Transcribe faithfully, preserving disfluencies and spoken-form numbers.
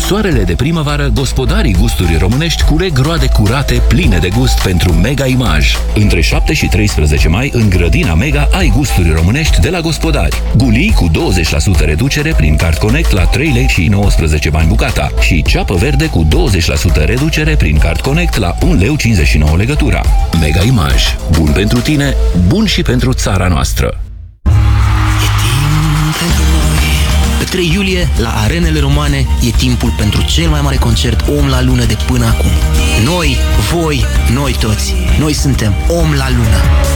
soarele de primăvară, gospodarii gusturi românești culeg roade curate, pline de gust pentru Mega Image. Între șapte și treisprezece mai, în grădina Mega, ai gusturi românești de la gospodari. Gulii cu douăzeci la sută reducere prin Card Connect la trei lei și nouăsprezece bani bucata și ceapă verde cu douăzeci la sută reducere prin Card Connect la un leu cincizeci și nouă legătura. Mega Image. Bun pentru tine, bun și pentru țara noastră. Pe trei iulie, la Arenele Romane, e timpul pentru cel mai mare concert Om la Lună de până acum. Noi, voi, noi toți, noi suntem Om la Lună.